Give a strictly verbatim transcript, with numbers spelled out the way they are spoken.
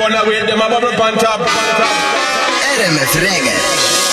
wanna wait them a bubble pan top. R M F Reggae.